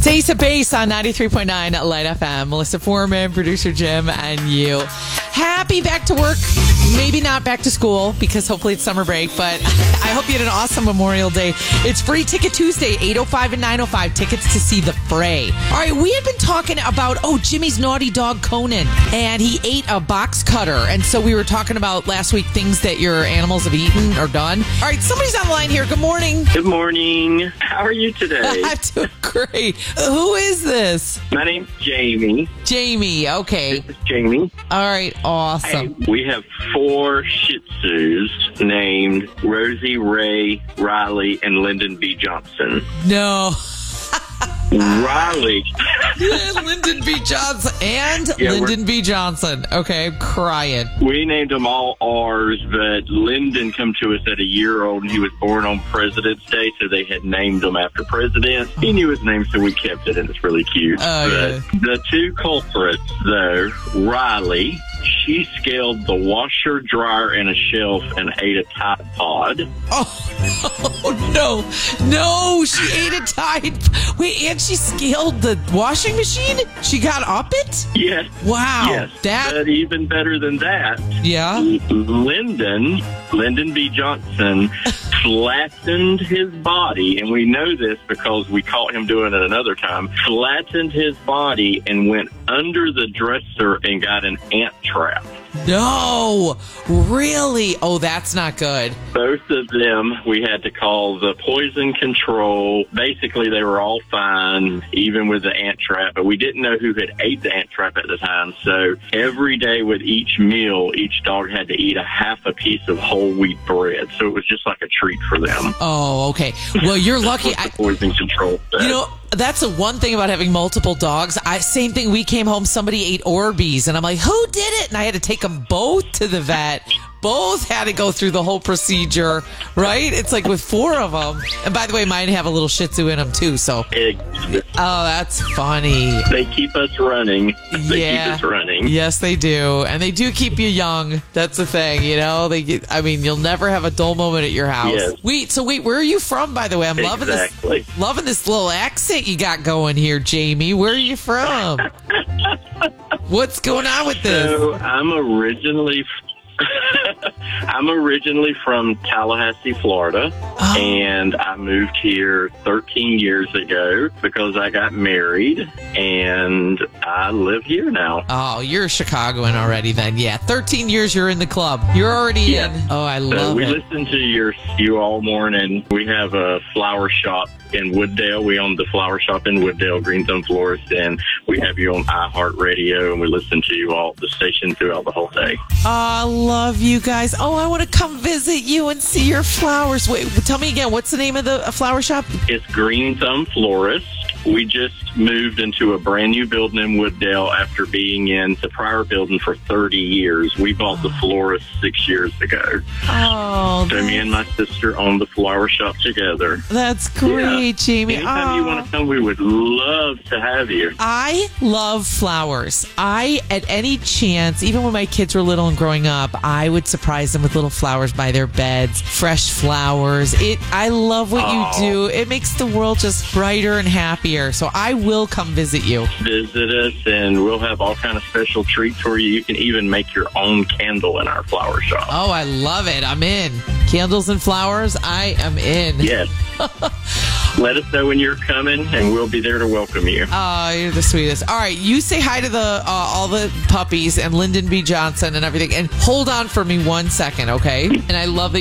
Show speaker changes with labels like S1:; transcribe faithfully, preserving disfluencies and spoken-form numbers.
S1: Ace of Base on ninety-three point nine Light F M. Melissa Foreman, producer Jim, and you. Happy back to work. Maybe not back to school because hopefully it's summer break, but I hope you had an awesome Memorial Day. It's Free Ticket Tuesday, eight oh five and nine oh five. Tickets to see The Fray. All right, we had been talking about, oh, Jimmy's naughty dog Conan, and he ate a box cutter. And so we were talking about last week things that your animals have eaten or done. All right, somebody's on the line here. Good morning.
S2: Good morning. How are you today?
S1: I'm doing great. Who is this?
S2: My name's Jamie.
S1: Jamie, okay.
S2: This is Jamie.
S1: All right, awesome.
S2: Hey, we have four Shih Tzus named Rosie, Ray, Riley, and Lyndon B. Johnson.
S1: No.
S2: Riley.
S1: Lyndon B. Johnson and
S2: Yeah,
S1: Lyndon B. Johnson. Okay, I'm crying.
S2: We named them all ours, but Lyndon come to us at a year old, and he was born on President's Day, so they had named him after President. He knew his name, so we kept it, and it's really cute.
S1: Oh,
S2: but
S1: yeah.
S2: The two culprits, though, Riley, she scaled the washer, dryer, and a shelf and ate a Tide Pod.
S1: Oh, no. No, she ate a Tide. Wait, and she scaled the washing machine? She got up it?
S2: Yes.
S1: Wow.
S2: Yes.
S1: That.
S2: But even better than that,
S1: Yeah.
S2: Lyndon, Lyndon B. Johnson, flattened his body, and we know this because we caught him doing it another time, flattened his body and went under the dresser and got an ant trap.
S1: No. Really? Oh, that's not good.
S2: Both of them, we had to call the poison control. Basically, they were all fine, even with the ant trap, but we didn't know who had ate the ant trap at the time. So every day with each meal, each dog had to eat a half a piece of whole wheat bread. So it was just like a treat for them.
S1: Oh, okay. Well, you're lucky.
S2: That's what
S1: I,
S2: the poison control said.
S1: you know, that's the one thing about having multiple dogs. I same thing. We came home, somebody ate Orbeez, and I'm like, who did it? And I had to take them both to the vet. Both had to go through the whole procedure, right? It's like with four of them. And by the way, mine have a little Shih Tzu in them too. So,
S2: It-
S1: oh, that's funny.
S2: they keep us running. They
S1: Yeah.
S2: keep us running.
S1: Yes, they do, and they do keep you young. That's the thing, you know. They, get, I mean, you'll never have a dull moment at your house.
S2: Yes.
S1: Wait, so wait, where are you from? By the way, I'm loving
S2: Exactly.
S1: this, loving this little accent you got going here, Jamie. Where are you from? What's going on with this?
S2: So I'm originally, I'm originally from Tallahassee, Florida,
S1: Oh.
S2: and I moved here thirteen years ago because I got married, and I live here now.
S1: Oh, you're a Chicagoan already then. Yeah, thirteen years you're in the club. You're already
S2: Yes.
S1: in. Oh, I
S2: So
S1: love
S2: we
S1: it.
S2: listen to your you all morning. We have a flower shop in Wooddale. We own the flower shop in Wooddale, Green Thumb Florist, and we have you on iHeartRadio, and we listen to you all the station throughout the whole day.
S1: Oh, I love you guys. Oh, I want to come visit you and see your flowers. Wait, tell me again, what's the name of the flower shop?
S2: It's Green Thumb Florist. We just moved into a brand new building in Wooddale after being in the prior building for thirty years. We bought the florist six years ago.
S1: Oh,
S2: So me and my sister own the flower shop together.
S1: that's great,
S2: Yeah.
S1: Jamie.
S2: Anytime you
S1: Oh.
S2: want to come, we would love to have you.
S1: I love flowers. I, at any chance, even when my kids were little and growing up, I would surprise them with little flowers by their beds, fresh flowers. It. I love what
S2: Oh.
S1: you do. It makes the world just brighter and happier. So I will come visit you.
S2: Visit us, and we'll have all kind of special treats for you. You can even make your own candle in our flower shop.
S1: Oh, I love it. I'm in. Candles and flowers, I am in.
S2: Yes. Let us know when you're coming, and we'll be there to welcome you.
S1: Oh, you're the sweetest. All right, you say hi to the uh, all the puppies and Lyndon B. Johnson and everything, and hold on for me one second, okay? And I love that